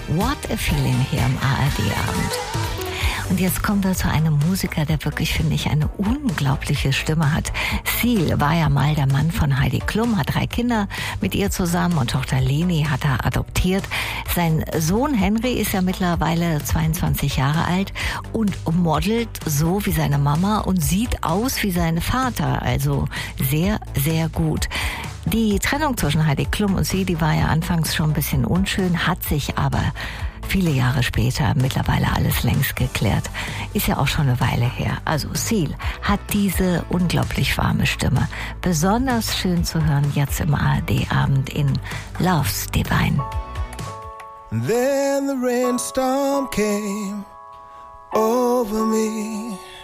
What a Feeling hier im ARD-Abend. Und jetzt kommen wir zu einem Musiker, der wirklich, finde ich, eine unglaubliche Stimme hat. Seal war ja mal der Mann von Heidi Klum, hat 3 Kinder mit ihr zusammen und Tochter Leni hat er adoptiert. Sein Sohn Henry ist ja mittlerweile 22 Jahre alt und modelt so wie seine Mama und sieht aus wie sein Vater. Also sehr, sehr gut. Die Trennung zwischen Heidi Klum und sie, die war ja anfangs schon ein bisschen unschön, hat sich aber viele Jahre später mittlerweile alles längst geklärt. Ist ja auch schon eine Weile her. Also Seal hat diese unglaublich warme Stimme. Besonders schön zu hören jetzt im ARD-Abend in Love's Divine. Then the rainstorm came over me.